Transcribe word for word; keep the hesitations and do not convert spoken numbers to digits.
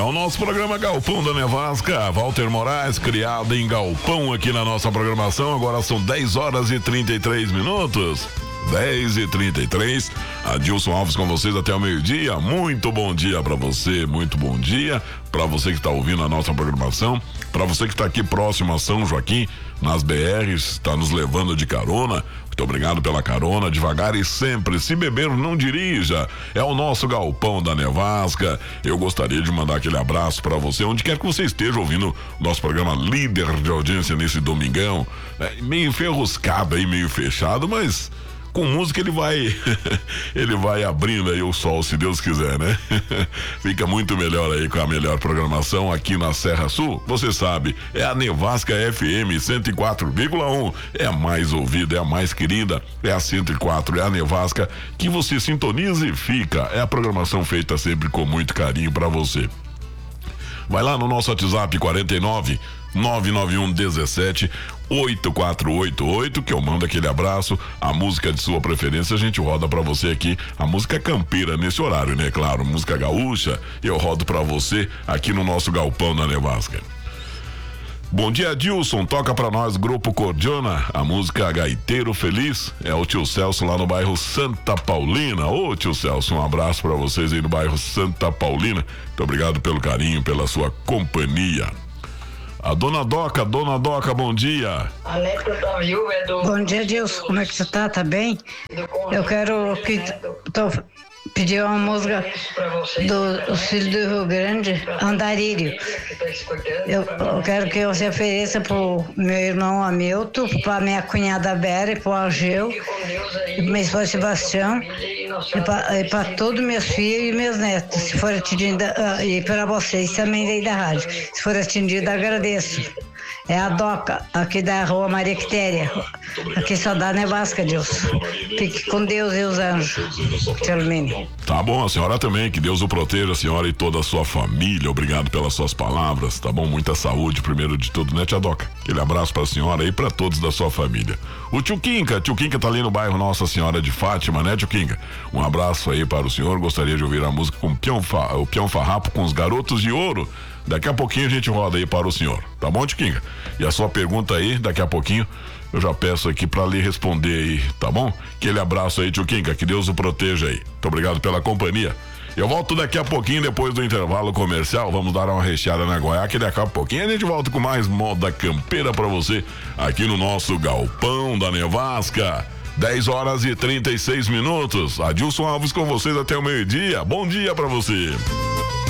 o nosso programa Galpão da Nevasca. Walter Moraes, criado em Galpão aqui na nossa programação. Agora são dez horas e trinta e três minutos. dez e trinta e três. Adilson Alves com vocês até o meio-dia. Muito bom dia pra você, muito bom dia pra você que tá ouvindo a nossa programação, pra você que tá aqui próximo a São Joaquim, nas B Rs, tá nos levando de carona. Muito obrigado pela carona, devagar e sempre. Se beber, não dirija. É o nosso Galpão da Nevasca. Eu gostaria de mandar aquele abraço pra você, onde quer que você esteja ouvindo o nosso programa líder de audiência nesse domingão. É, meio enferruscado aí, meio fechado, mas com música ele vai ele vai abrindo aí o sol, se Deus quiser, né? Fica muito melhor aí com a melhor programação aqui na Serra Sul. Você sabe, é a Nevasca F M cento e quatro vírgula um. É a mais ouvida, é a mais querida, é a cento e quatro, é a Nevasca que você sintoniza e fica. É a programação feita sempre com muito carinho pra você. Vai lá no nosso WhatsApp quarenta e nove, nove nove um dezessete, oito quatro oito oito, que eu mando aquele abraço. A música de sua preferência a gente roda pra você aqui. A música campeira nesse horário, né? Claro, música gaúcha, eu rodo pra você aqui no nosso Galpão da Nevasca. Bom dia, Dilson, toca pra nós Grupo Cordiona, a música Gaiteiro Feliz. É o tio Celso lá no bairro Santa Paulina. Ô tio Celso, um abraço pra vocês aí no bairro Santa Paulina. Muito obrigado pelo carinho, pela sua companhia. A dona Doca, dona Doca, bom dia. A letra da viúva é do... Bom dia, Dilson, como é que você tá? Tá bem? Eu quero que tô, pedir uma música do filho do Rio Grande, Andarilho. Eu, eu quero que você ofereça pro meu irmão Hamilton, pra minha cunhada Vera, pro Algeu, e pro meu esposo Sebastião, e pra, e pra todos meus filhos e meus netos. Se for atendido, uh, e para vocês também daí da rádio. Se for atendido, agradeço. É a Doca, aqui da Rua Maria Quitéria. Aqui só dá Nevasca, Deus. Fique com Deus e os anjos. Termine. Tá bom, a senhora também, que Deus o proteja, a senhora e toda a sua família. Obrigado pelas suas palavras, tá bom? Muita saúde, primeiro de tudo, né, tia Doca? Aquele abraço pra senhora e pra todos da sua família. O tio Quinca, tio Quinca tá ali no bairro Nossa Senhora de Fátima, né, tio Quinca? Um abraço aí para o senhor, gostaria de ouvir a música com o Peão, Fa... o Peão Farrapo com os Garotos de Ouro. Daqui a pouquinho a gente roda aí para o senhor, tá bom, tio Quinca? E a sua pergunta aí, daqui a pouquinho, eu já peço aqui pra lhe responder aí, tá bom? Aquele abraço aí, tio Quinca, que Deus o proteja aí. Muito obrigado pela companhia. Eu volto daqui a pouquinho, depois do intervalo comercial, vamos dar uma recheada na goiaca e daqui a pouquinho a gente volta com mais moda campeira pra você, aqui no nosso Galpão da Nevasca. dez horas e trinta e seis minutos. Adilson Alves com vocês até o meio-dia. Bom dia pra você.